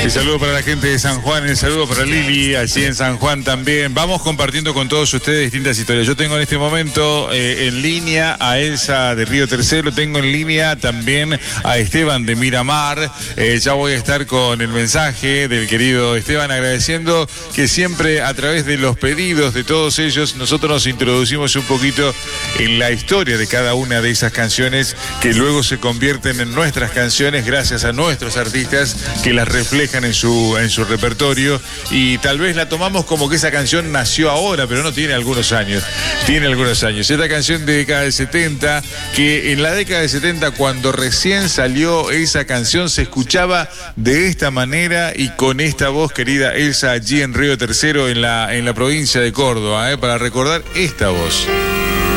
El saludo para la gente de San Juan, el saludo para Lili, allí en San Juan también. Vamos compartiendo con todos ustedes distintas historias. Yo tengo en este momento en línea a Elsa de Río Tercero, tengo en línea también a Esteban de Miramar. Ya voy a estar con el mensaje del querido Esteban, agradeciendo que siempre a través de los pedidos de todos ellos, nosotros nos introducimos un poquito en la historia de cada una de esas canciones que luego se convierten en nuestras canciones gracias a nuestros artistas que las reflejan en su repertorio, y tal vez la tomamos como que esa canción nació ahora, pero no, tiene algunos años. Esta canción de década del 70, que en la década del 70, cuando recién salió esa canción, se escuchaba de esta manera y con esta voz, querida Elsa, allí en Río Tercero, en la provincia de Córdoba, para recordar esta voz.